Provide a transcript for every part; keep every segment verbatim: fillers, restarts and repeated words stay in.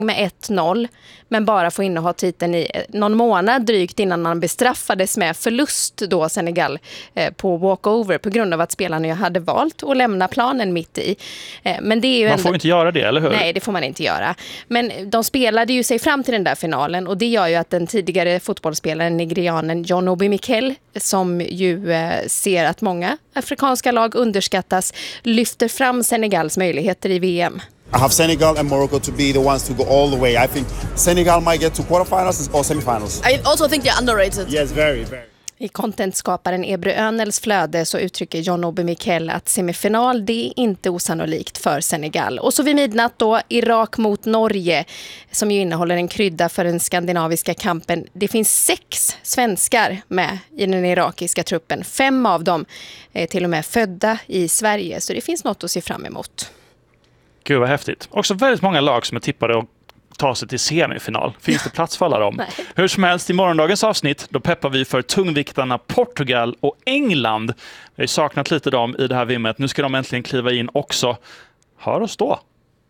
med ett noll, men bara få inneha titeln i någon månad drygt innan man bestraffades med förlust då Senegal eh, på walkover på grund av att spelarna ju hade valt att lämna planen mitt i. Eh, men det är ju man ändå... får inte göra det, eller hur? Nej, det får man inte göra. Men de spelade ju sig fram till den där finalen och det gör ju att den tidigare fotbollsspelaren nigerianen John Obi Mikel, som ju eh, ser att många afrikanska lag underskattas, lyfter fram Senegals möjligheter i V M. I have Senegal and Morocco to be the ones to go all the way. I think Senegal might get to quarterfinals or semifinals. I also think they're underrated. Yes, very, very. I contentskaparen Ebre Önels flöde så uttrycker John Obi Mikel att semifinal, det är inte osannolikt för Senegal. Och så vid midnatt då, Irak mot Norge, som ju innehåller en krydda för den skandinaviska kampen. Det finns sex svenskar med i den irakiska truppen. Fem av dem är till och med födda i Sverige, så det finns något att se fram emot. Gud vad häftigt. Också väldigt många lag som är tippade att ta sig till semifinal. Finns det plats för alla dem? Nej. Hur som helst, i morgondagens avsnitt då peppar vi för tungviktarna Portugal och England. Vi har saknat lite dem i det här vimmet. Nu ska de äntligen kliva in också. Hör oss då.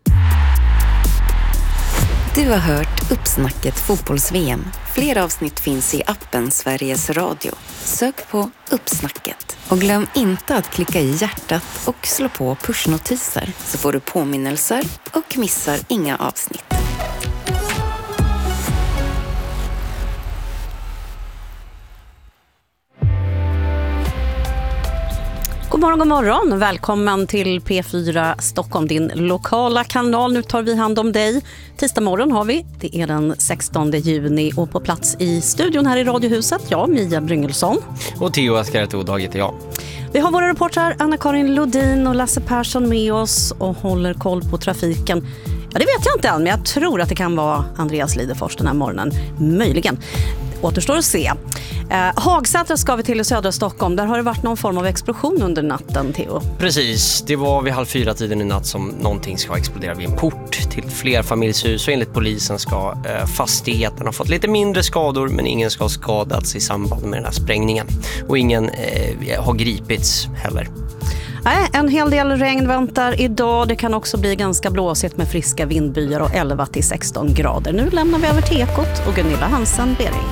Du har hört Uppsnacket fotbolls-V M. Fler avsnitt finns i appen Sveriges Radio. Sök på Uppsnacket. Och glöm inte att klicka i hjärtat och slå på pushnotiser så får du påminnelser och missar inga avsnitt. God morgon, god morgon. Välkommen till P fyra Stockholm, din lokala kanal. Nu tar vi hand om dig. Tisdag morgon har vi. Det är den sextonde juni och på plats i studion här i Radiohuset. Jag, Mia Bryngelsson. Och Theo Askaretoddag heter jag. Vi har våra reportrar Anna-Karin Lodin och Lasse Persson med oss och håller koll på trafiken. Ja, det vet jag inte än, men jag tror att det kan vara Andreas Lidefors den här morgonen. Möjligen. Återstår att se. Eh, Hagsätra ska vi till i södra Stockholm. Där har det varit någon form av explosion under natten, Theo. Precis, det var vid halv fyra tiden i natt som någonting ska explodera vid en port till flerfamiljshus. Och enligt polisen ska eh, fastigheten ha fått lite mindre skador, men ingen ska ha skadats i samband med den här sprängningen. Och ingen eh, har gripits heller. Nej, en hel del regn väntar idag. Det kan också bli ganska blåsigt med friska vindbyar och elva till sexton grader. Nu lämnar vi över till Ekot och Gunilla Hansen-Bering.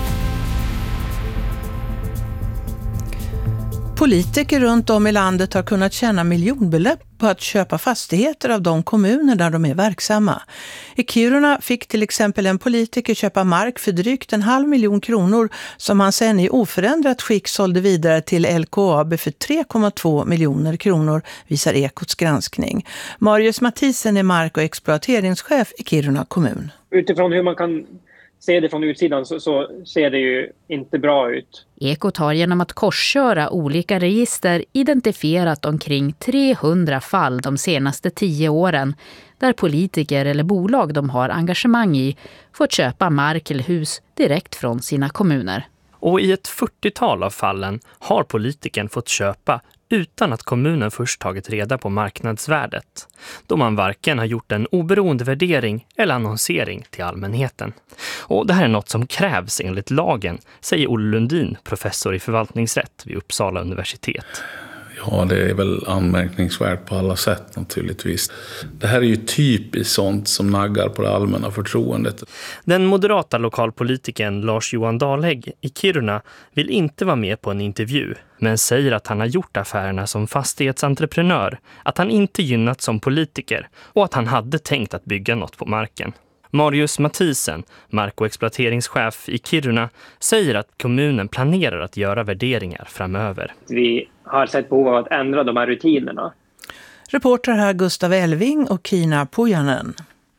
Politiker runt om i landet har kunnat tjäna miljonbelopp på att köpa fastigheter av de kommuner där de är verksamma. I Kiruna fick till exempel en politiker köpa mark för drygt en halv miljon kronor som han sen i oförändrat skick sålde vidare till L K A B för tre komma två miljoner kronor, visar Ekots granskning. Marius Mathisen är mark- och exploateringschef i Kiruna kommun. Utifrån hur man kan se det från utsidan så, så ser det ju inte bra ut. Ekot har genom att korsköra olika register identifierat omkring trehundra fall de senaste tio åren där politiker eller bolag de har engagemang i fått köpa mark eller hus direkt från sina kommuner. Och i ett fyrtiotal av fallen har politikern fått köpa utan att kommunen först tagit reda på marknadsvärdet, då man varken har gjort en oberoende värdering eller annonsering till allmänheten. Och det här är något som krävs enligt lagen, säger Olle Lundin, professor i förvaltningsrätt vid Uppsala universitet. Ja, det är väl anmärkningsvärt på alla sätt naturligtvis. Det här är ju typiskt sånt som naggar på det allmänna förtroendet. Den moderata lokalpolitikern Lars-Johan Dahlhägg i Kiruna vill inte vara med på en intervju, men säger att han har gjort affärerna som fastighetsentreprenör, att han inte gynnat som politiker och att han hade tänkt att bygga något på marken. Marius Mathisen, mark- och exploateringschef i Kiruna, säger att kommunen planerar att göra värderingar framöver. Vi har sett behov av att ändra de här rutinerna. Reporter här Gustav Elving och Kina Pojanen.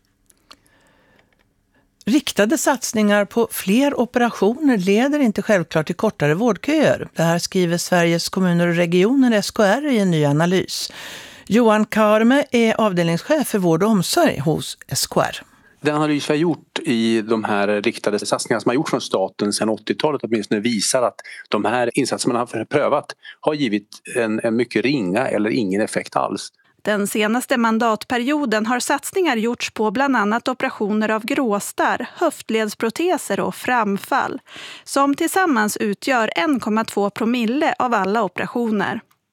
Riktade satsningar på fler operationer leder inte självklart till kortare vårdköer. Det här skriver Sveriges kommuner och regioner S K R i en ny analys. Johan Karme är avdelningschef för vård och omsorg hos S K R. Den analys vi har gjort i de här riktade satsningarna som har gjorts från staten sedan åttiotalet åtminstone visar att de här insatserna man har prövat har givit en, en mycket ringa eller ingen effekt alls. Den senaste mandatperioden har satsningar gjorts på bland annat operationer av gråstarr, höftledsproteser och framfall, som tillsammans utgör en komma två promille av alla operationer.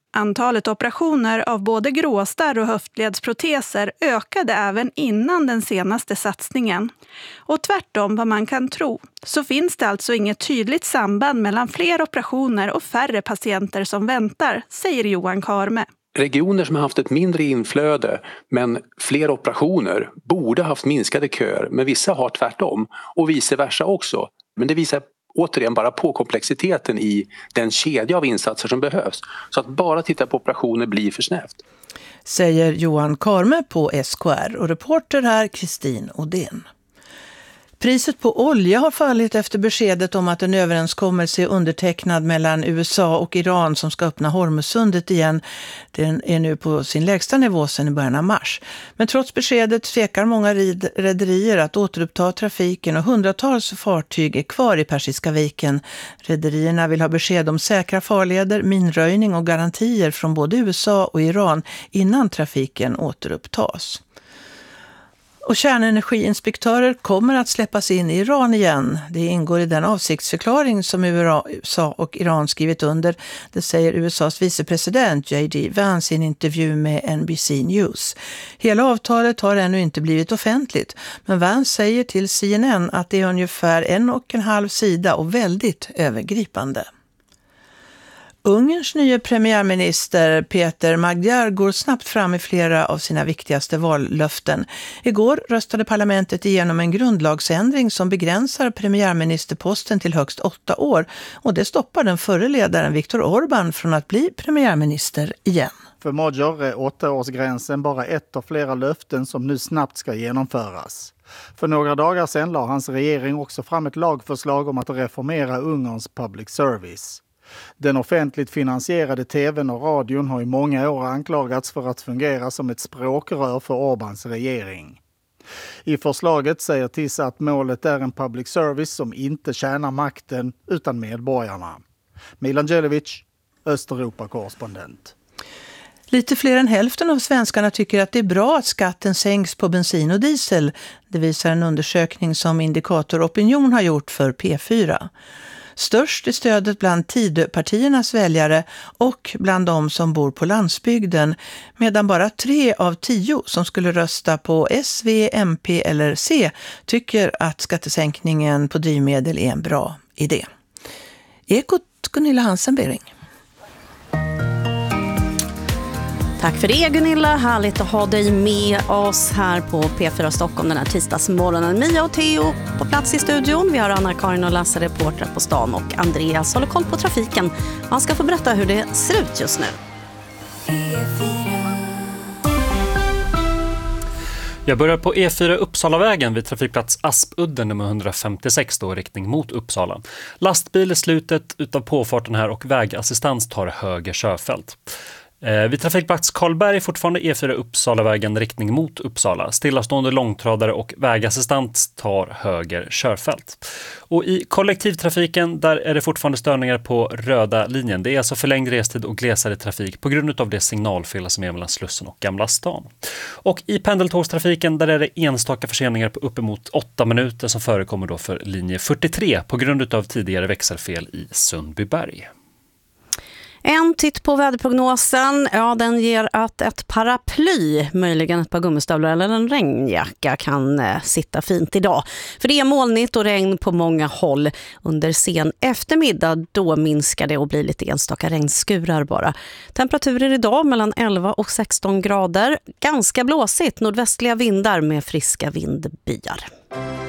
Antalet operationer av både gråstarr och höftledsproteser ökade även innan den senaste satsningen. Och tvärtom vad man kan tro, så finns det alltså inget tydligt samband mellan fler operationer och färre patienter som väntar, säger Johan Karme. Regioner som har haft ett mindre inflöde men fler operationer borde haft minskade köer, men vissa har tvärtom och vice versa också. Men det visar återigen bara på komplexiteten i den kedja av insatser som behövs. Så att bara titta på operationer blir för snävt. Säger Johan Karme på S K R och reporter här Kristin Odén. Priset på olja har fallit efter beskedet om att en överenskommelse är undertecknad mellan U S A och Iran som ska öppna Hormuzsundet igen. Den är nu på sin lägsta nivå sedan i början av mars. Men trots beskedet tvekar många rederier att återuppta trafiken och hundratals fartyg är kvar i Persiska viken. Rederierna vill ha besked om säkra farleder, minröjning och garantier från både U S A och Iran innan trafiken återupptas. Och kärnenergiinspektörer kommer att släppas in i Iran igen. Det ingår i den avsiktsförklaring som U S A och Iran skrivit under. Det säger U S A:s vicepresident J D Vance i en intervju med N B C News. Hela avtalet har ännu inte blivit offentligt, men Vance säger till C N N att det är ungefär en och en halv sida och väldigt övergripande. Ungerns nya premiärminister Peter Magyar går snabbt fram i flera av sina viktigaste vallöften. Igår röstade parlamentet igenom en grundlagsändring som begränsar premiärministerposten till högst åtta år. Och det stoppar den förre ledaren Viktor Orbán från att bli premiärminister igen. För Magyar är åttaårsgränsen bara ett av flera löften som nu snabbt ska genomföras. För några dagar sedan la hans regering också fram ett lagförslag om att reformera Ungerns public service. Den offentligt finansierade tvn och radion har i många år anklagats för att fungera som ett språkrör för Orbáns regering. I förslaget säger Tisa att målet är en public service som inte tjänar makten utan medborgarna. Milan Djelevic, Östeuropa-korrespondent. Lite fler än hälften av svenskarna tycker att det är bra att skatten sänks på bensin och diesel. Det visar en undersökning som Indikator Opinion har gjort för P fyra. Störst är stödet bland Tidöpartiernas väljare och bland de som bor på landsbygden, medan bara tre av tio som skulle rösta på S, V, M P eller C tycker att skattesänkningen på drivmedel är en bra idé. Ekot Gunilla Hansenbering. Tack för det Gunilla, härligt att ha dig med oss här på P fyra Stockholm den här tisdagsmorgonen. Mia och Theo på plats i studion, vi har Anna-Karin och Lasse reportrar på stan och Andreas håller koll på trafiken. Han ska få berätta hur det ser ut just nu. Jag börjar på E fyra Uppsalavägen vid trafikplats Aspudden nummer etthundrafemtiosex då, riktning mot Uppsala. Lastbil i slutet utav påfarten här och vägassistans tar höger körfält. Eh, vid trafikplats Karlberg fortfarande E fyra Uppsalavägen riktning mot Uppsala. Stillastående långtradare och vägassistans tar höger körfält. Och i kollektivtrafiken där är det fortfarande störningar på röda linjen. Det är alltså förlängd restid och glesare trafik på grund av det signalfel som är mellan Slussen och Gamla stan. Och i pendeltågstrafiken där är det enstaka förseningar på uppemot åtta minuter som förekommer då för linje fyrtiotre på grund av tidigare växelfel i Sundbyberg. En titt på väderprognosen, ja den ger att ett paraply, möjligen ett par gummistövlar eller en regnjacka kan eh, sitta fint idag. För det är molnigt och regn på många håll. Under sen eftermiddag då minskar det och blir lite enstaka regnskurar bara. Temperaturer idag mellan elva och sexton grader. Ganska blåsigt, nordvästliga vindar med friska vindbyar.